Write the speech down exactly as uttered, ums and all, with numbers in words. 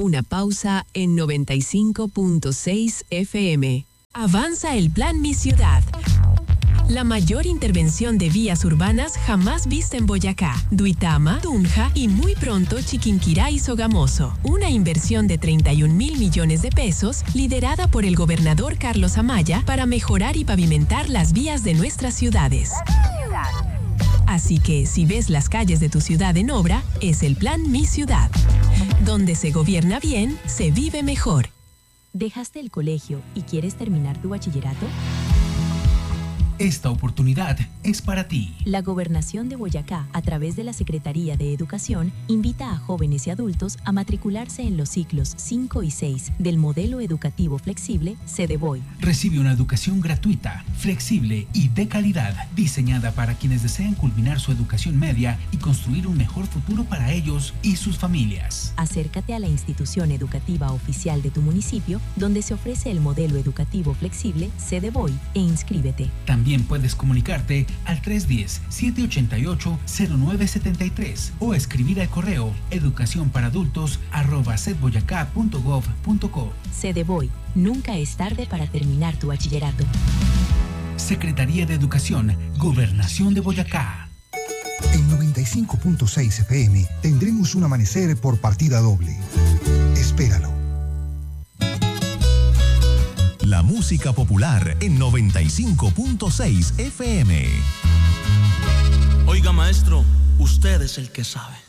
Una pausa en noventa y cinco punto seis F M. Avanza el Plan Mi Ciudad. La mayor intervención de vías urbanas jamás vista en Boyacá, Duitama, Tunja y muy pronto Chiquinquirá y Sogamoso. Una inversión de treinta y un mil millones de pesos liderada por el gobernador Carlos Amaya para mejorar y pavimentar las vías de nuestras ciudades. Así que si ves las calles de tu ciudad en obra, es el Plan Mi Ciudad. Donde se gobierna bien, se vive mejor. ¿Dejaste el colegio y quieres terminar tu bachillerato? Esta oportunidad es para ti. La Gobernación de Boyacá, a través de la Secretaría de Educación, invita a jóvenes y adultos a matricularse en los ciclos cinco y seis del modelo educativo flexible CEDEVOY. Recibe una educación gratuita, flexible y de calidad, diseñada para quienes desean culminar su educación media y construir un mejor futuro para ellos y sus familias. Acércate a la institución educativa oficial de tu municipio, donde se ofrece el modelo educativo flexible CEDEVOY, e inscríbete. También puedes comunicarte al tres uno cero, siete ocho ocho, cero nueve siete tres o escribir al correo educación para adultos arroba sedboyacá punto gov punto co. CEDEVOY, nunca es tarde para terminar tu bachillerato. Secretaría de Educación, Gobernación de Boyacá. En noventa y cinco punto seis F M tendremos un amanecer por partida doble. Espéralo. La música popular en noventa y cinco punto seis F M. Oiga, maestro, usted es el que sabe.